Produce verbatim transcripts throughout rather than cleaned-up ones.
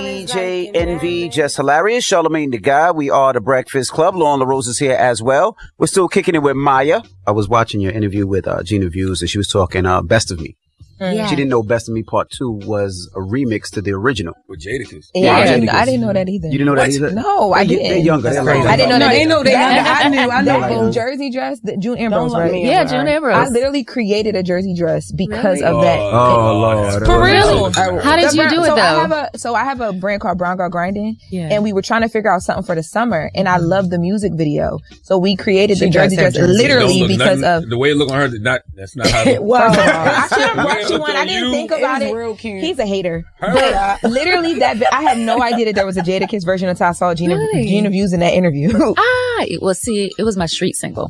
D J Envy, Just Hilarious, Charlamagne the Guy. We are the Breakfast Club. Lauren LaRose is here as well. We're still kicking it with Maya. I was watching your interview with uh, Gina Views, and she was talking uh, Best of Me. Yeah. She didn't know Best of Me Part two was a remix to the original. With Jadakiss. Yeah, yeah, I, didn't, I didn't know that either. You didn't know what? that either? No, I didn't. They're younger. They're crazy. I didn't know no, that. They know they younger. I knew. I know. That Jersey dress, the June Ambrose, right? Yeah, June Ambrose. I literally created a Jersey dress because really? of that. Oh, Lord. For real? How did you do it, so though? I have a, so I have a brand called Brown Girl Grinding, yeah. and we were trying to figure out something for the summer, and I love the music video. So we created she the Jersey dress literally because nothing, of... The way it looked on her, not, that's not how it Well, I should have brought you one. I didn't think about it. Real cute. He's a hater. But uh, literally, that I had no idea that there was a Jadakiss version until I saw Gina, really? Gina Views in that interview. ah, it was, see, it was my street single.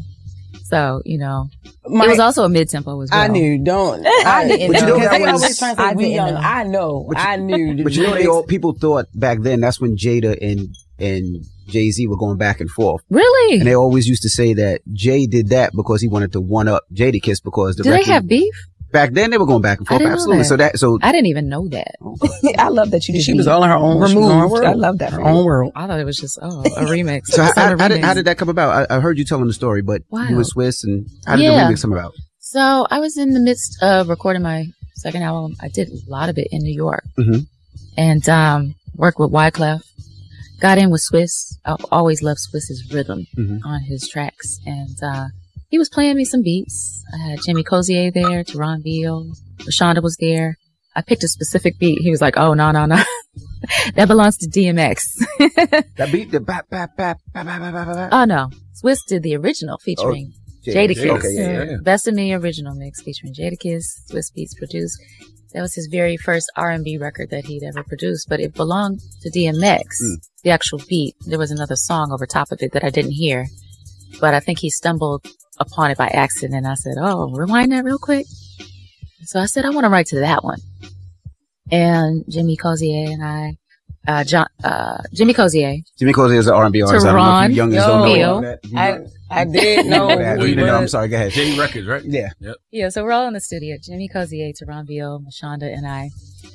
So, you know, my, it was also a mid-tempo as well. I knew, don't. I didn't know. Because they was, always trying to say I we young. Know. I know. But you, I knew. But you know, they all, people thought back then that's when Jada and, and Jay-Z were going back and forth. Really? And they always used to say that Jay did that because he wanted to one-up Jadakiss because the Did record, they have beef? Back then they were going back and forth. Absolutely. That. So that, so I didn't even know that. I love that you did. She was all in her own, removed. Her own world. I love that. Her own world. I thought it was just, oh, a remix. So how, how, remix. how, did, how did that come about? I, I heard you telling the story, but wow. you and Swiss, and how did yeah. the remix come about? So I was in the midst of recording my second album. I did a lot of it in New York, mm-hmm. and um, worked with Wyclef. Got in with Swiss. I've always loved Swiss's rhythm mm-hmm. on his tracks, and uh, he was playing me some beats. I had Jimmy Cozier there, Teron Beal, Rashonda was there. I picked a specific beat. He was like, "Oh no, no, no, that belongs to D M X." That beat, the bap, bap, bap, bap, bap, bap, bap. Oh no, Swiss did the original featuring oh, Jadakiss. Okay, yeah, yeah. Best of Me original mix featuring Jadakiss. Swiss Beats produced. That was his very first R and B record that he'd ever produced, but it belonged to D M X. Mm. The actual beat. There was another song over top of it that I didn't hear, but I think he stumbled upon it by accident. And I said, "Oh, rewind that real quick." So I said, "I want to write to that one." And Jimmy Cozier and I, uh, John, uh, Jimmy Cozier. Jimmy Cozier is an R and B artist. Teron, I don't know if you youngins don't know that. I, I did know. that. You know, I'm sorry, go ahead. J Records, right? Yeah. Yep. Yeah, so we're all in the studio. Jimmy Cozier, Teron Beal, Mashonda, and I.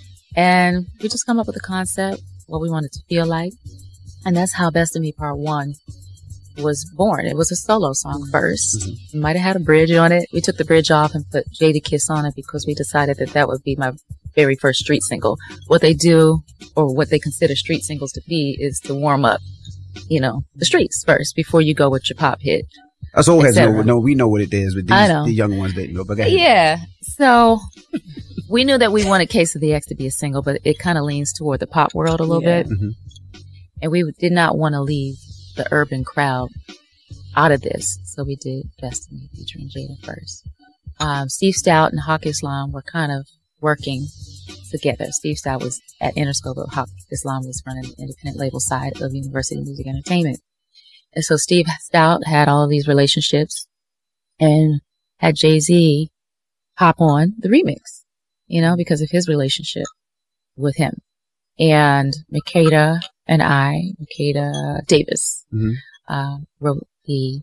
And we just come up with a concept, what we wanted to feel like. And that's how Best of Me Part One was born. It was a solo song first. Mm-hmm. We might have had a bridge on it. We took the bridge off and put Jadakiss on it because we decided that that would be my very first street single. What they do, or what they consider street singles to be, is to warm up, you know, the streets first before you go with your pop hit. Us old heads know, know, we know what it is, but these, the young ones didn't know. But go ahead. Yeah. So we knew that we wanted Case of the X to be a single, but it kind of leans toward the pop world a little yeah. bit. Mm-hmm. And we did not want to leave the urban crowd out of this. So we did Best of Me featuring Jada first. Um, Steve Stout and Hawk Islam were kind of working together. Steve Stout was at Interscope, but Hawk Islam was running the independent label side of University Music Entertainment. And so Steve Stout had all of these relationships and had Jay-Z hop on the remix, you know, because of his relationship with him. And Makeda and I, Makeda Davis, mm-hmm. uh, wrote the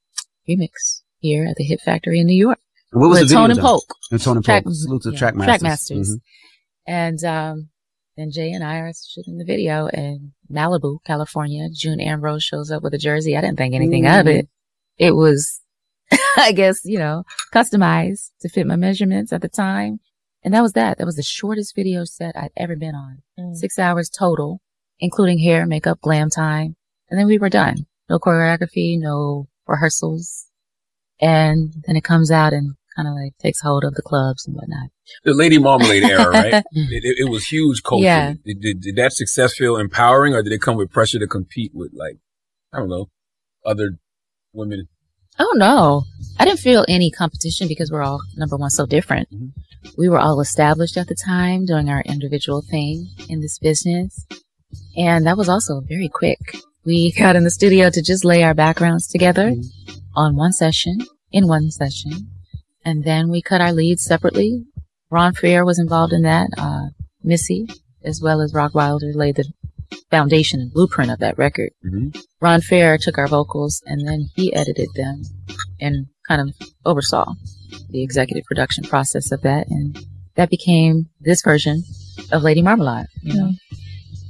remix here at the Hit Factory in New York. What was with the Tone video? And Polk. And Tone and Track, Polk. Salute to yeah, Track Masters. Track Masters. Mm-hmm. And um, then Jay and I are shooting the video in Malibu, California. June Ambrose shows up with a jersey. I didn't think anything mm. of it. It was, I guess, you know, customized to fit my measurements at the time. And that was that. That was the shortest video set I'd ever been on. Mm. Six hours total, including hair, makeup, glam time. And then we were done. No choreography, no rehearsals. And then it comes out and kind of like takes hold of the clubs and whatnot. The Lady Marmalade era, right? it, it, it was huge culture. Yeah. Did, did, did that success feel empowering, or did it come with pressure to compete with, like, I don't know, other women? Oh, no. I didn't feel any competition because we're all, number one, so different. Mm-hmm. We were all established at the time doing our individual thing in this business. And that was also very quick. We got in the studio to just lay our backgrounds together mm-hmm. on one session, in one session. And then we cut our leads separately. Ron Fair was involved in that. Uh, Missy, as well as Rock Wilder, laid the foundation and blueprint of that record. Mm-hmm. Ron Fair took our vocals and then he edited them and kind of oversaw the executive production process of that. And that became this version of Lady Marmalade, you know.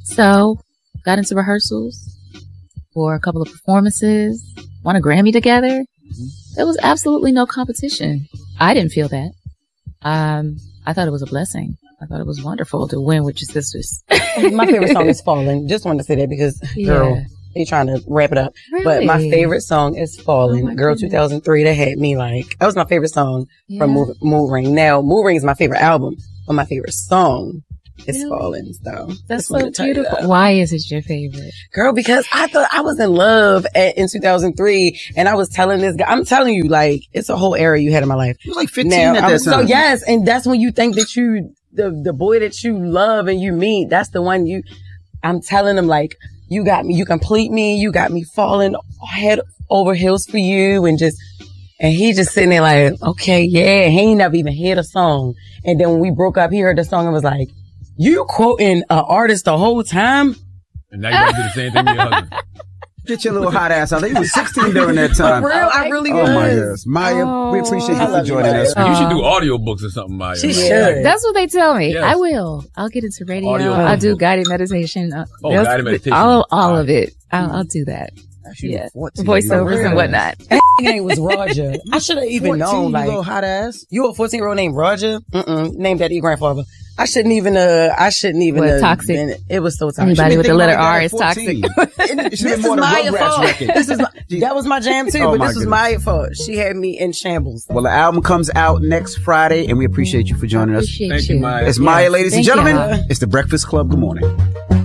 So, got into rehearsals for a couple of performances, won a Grammy together. There was absolutely no competition. I didn't feel that. Um, I thought it was a blessing. I thought it was wonderful to win with your sisters. My favorite song is Falling. Just wanted to say that because, girl, Yeah. they trying to wrap it up. Really? But my favorite song is Falling. Oh my Girl, goodness. two thousand three, that had me like, that was my favorite song Yeah. from Mood, Mood Ring. Now, Mood Ring is my favorite album, but my favorite song is Really? Falling. So, That's just wanted so to tell you beautiful. that. Why is it your favorite? Girl, because I thought I was in love at, in two thousand three, and I was telling this guy, I'm telling you, like, it's a whole era you had in my life. You was like fifteen Now, at I'm- that so time. yes, and that's when you think that you, the the boy that you love and you meet, that's the one you. I'm telling him like, you got me, you complete me, you got me falling head over heels for you, and just, and he just sitting there like, okay, yeah, he ain't never even heard a song, and then when we broke up, he heard the song and was like, you quoting an artist the whole time. And now you gotta do the same thing to your husband. Get your little hot ass out there. You was sixteen during that time. For real, I really Oh was. my goodness. Maya, we appreciate you I for love you, joining Maya. us. You should Aw. do audiobooks or something, Maya. She Like, should. That's what they tell me. Yes. I will. I'll get into radio. Audio I'll do book. guided meditation. Uh, Oh, that's- guided meditation. All, all Fine. of it. I'll, I'll do that. You Yeah. were fourteen. Voiceovers real. and whatnot. And his name was Roger. I should have even fourteen, known. you Like, little hot ass. you a fourteen year old named Roger? Mm-mm. Named after your grandfather. I shouldn't even, uh, I shouldn't even, What, uh, toxic? been- it was so toxic. Anybody Shouldn't with the think letter about that R at is toxic. fourteen. It should This have is more than my Rugrats fault. record. This is my, that was my jam too, Oh, but my this was goodness. my fault. She had me in shambles. Well, the album comes out next Friday, and we appreciate you for joining us. Appreciate Thank you, Maya. It's Maya, Yes. ladies and Thank gentlemen. y'all. It's the Breakfast Club. Good morning.